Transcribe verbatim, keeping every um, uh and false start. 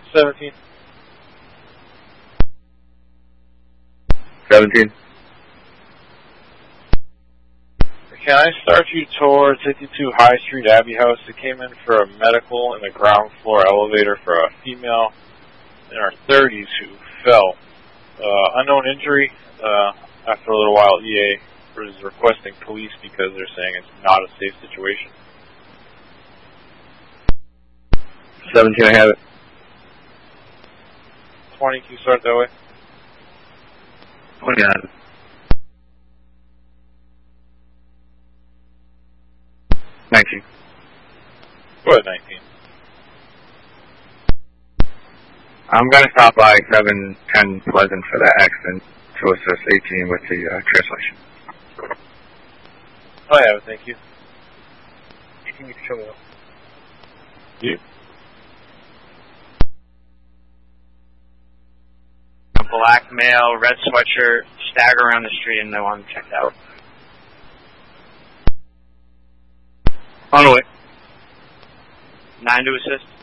seventeen. seventeen. Can I start you towards fifty-two High Street, Abbey House? It came in for a medical in the ground floor elevator for a female in her thirties who fell. Uh, unknown injury. Uh, after a little while, E A was requesting police because they're saying it's not a safe situation. seventeen, I have it. twenty, can you start that way? twenty, I have it. nineteen. Go ahead, nineteen. I'm going to stop by seven ten Pleasant for that accident to assist eighteen with the uh, translation. I have it, thank you. eighteen, you can show me up. You. A black male, red sweatshirt, stagger around the street, and I want him checked out. On the way. Nine to assist.